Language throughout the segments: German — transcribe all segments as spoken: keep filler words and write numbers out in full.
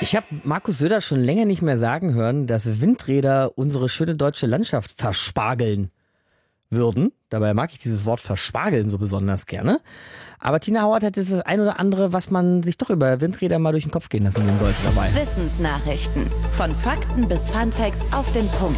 Ich habe Markus Söder schon länger nicht mehr sagen hören, dass Windräder unsere schöne deutsche Landschaft verspargeln würden. Dabei mag ich dieses Wort verspargeln so besonders gerne. Aber Tina Hauert hat jetzt das ein oder andere, was man sich doch über Windräder mal durch den Kopf gehen lassen sollte dabei. Wissensnachrichten. Von Fakten bis Funfacts auf den Punkt.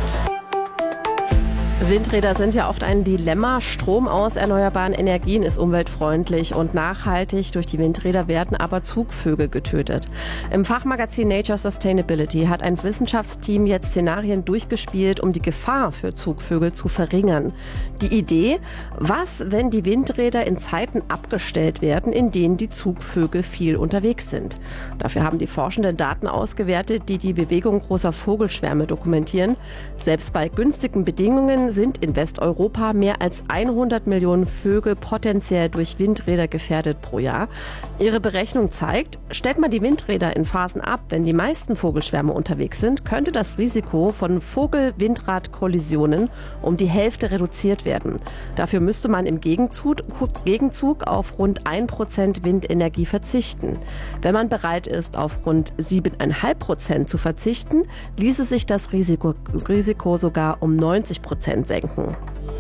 Windräder sind ja oft ein Dilemma. Strom aus erneuerbaren Energien ist umweltfreundlich und nachhaltig. Durch die Windräder werden aber Zugvögel getötet. Im Fachmagazin Nature Sustainability hat ein Wissenschaftsteam jetzt Szenarien durchgespielt, um die Gefahr für Zugvögel zu verringern. Die Idee: Was, wenn die Windräder in Zeiten abgestellt werden, in denen die Zugvögel viel unterwegs sind? Dafür haben die Forschenden Daten ausgewertet, die die Bewegung großer Vogelschwärme dokumentieren. Selbst bei günstigen Bedingungen sind in Westeuropa mehr als hundert Millionen Vögel potenziell durch Windräder gefährdet pro Jahr. Ihre Berechnung zeigt, stellt man die Windräder in Phasen ab, wenn die meisten Vogelschwärme unterwegs sind, könnte das Risiko von Vogel-Windrad-Kollisionen um die Hälfte reduziert werden. Dafür müsste man im Gegenzug, Gegenzug auf rund ein Prozent Windenergie verzichten. Wenn man bereit ist, auf rund sieben Komma fünf Prozent zu verzichten, ließe sich das Risiko, Risiko sogar um neunzig Prozent senken.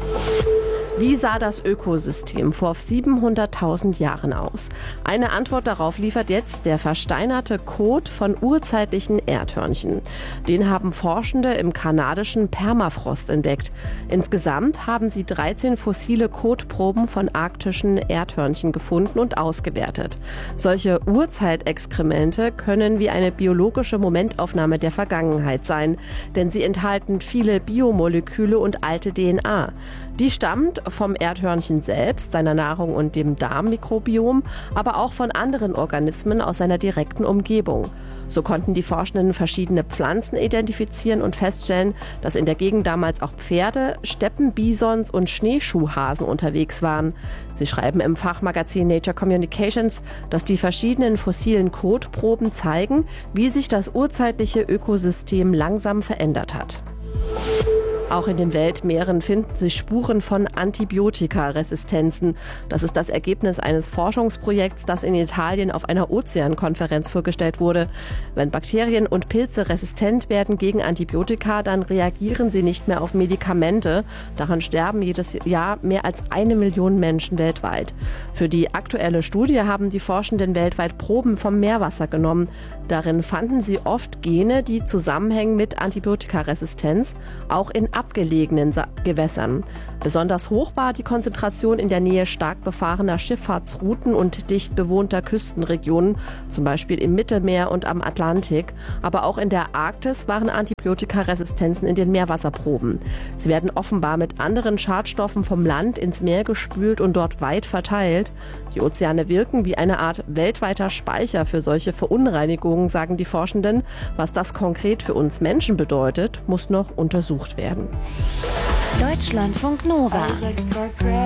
Wie sah das Ökosystem vor siebenhunderttausend Jahren aus? Eine Antwort darauf liefert jetzt der versteinerte Kot von urzeitlichen Erdhörnchen. Den haben Forschende im kanadischen Permafrost entdeckt. Insgesamt haben sie dreizehn fossile Kotproben von arktischen Erdhörnchen gefunden und ausgewertet. Solche Urzeitexkremente können wie eine biologische Momentaufnahme der Vergangenheit sein, denn sie enthalten viele Biomoleküle und alte D N A. Die stammt vom Erdhörnchen selbst, seiner Nahrung und dem Darmmikrobiom, aber auch von anderen Organismen aus seiner direkten Umgebung. So konnten die Forschenden verschiedene Pflanzen identifizieren und feststellen, dass in der Gegend damals auch Pferde, Steppenbisons und Schneeschuhhasen unterwegs waren. Sie schreiben im Fachmagazin Nature Communications, dass die verschiedenen fossilen Kotproben zeigen, wie sich das urzeitliche Ökosystem langsam verändert hat. Auch in den Weltmeeren finden sich Spuren von Antibiotikaresistenzen. Das ist das Ergebnis eines Forschungsprojekts, das in Italien auf einer Ozeankonferenz vorgestellt wurde. Wenn Bakterien und Pilze resistent werden gegen Antibiotika, dann reagieren sie nicht mehr auf Medikamente. Daran sterben jedes Jahr mehr als eine Million Menschen weltweit. Für die aktuelle Studie haben die Forschenden weltweit Proben vom Meerwasser genommen. Darin fanden sie oft Gene, die zusammenhängen mit Antibiotikaresistenz, auch in abgelegenen Gewässern. Besonders hoch war die Konzentration in der Nähe stark befahrener Schifffahrtsrouten und dicht bewohnter Küstenregionen, zum Beispiel im Mittelmeer und am Atlantik. Aber auch in der Arktis waren Antibiotikaresistenzen in den Meerwasserproben. Sie werden offenbar mit anderen Schadstoffen vom Land ins Meer gespült und dort weit verteilt. Die Ozeane wirken wie eine Art weltweiter Speicher für solche Verunreinigungen, sagen die Forschenden. Was das konkret für uns Menschen bedeutet, muss noch untersucht werden. Deutschlandfunk Nova.